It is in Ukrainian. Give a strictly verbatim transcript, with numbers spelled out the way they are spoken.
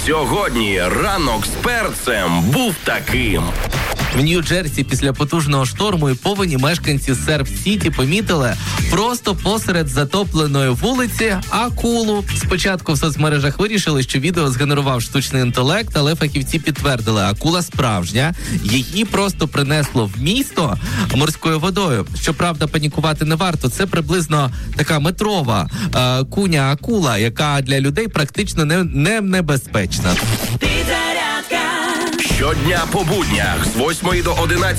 Сьогодні ранок з перцем був таким. В Нью-Джерсі після потужного шторму і повені мешканці Серф-Сіті помітили просто посеред затопленої вулиці акулу. Спочатку в соцмережах вирішили, що відео згенерував штучний інтелект, але фахівці підтвердили, акула справжня. Її просто принесло в місто морською водою. Щоправда, панікувати не варто. Це приблизно така метрова е, куня-акула, яка для людей практично не, не небезпечна. Щодня по буднях з восьмої до одинадцятої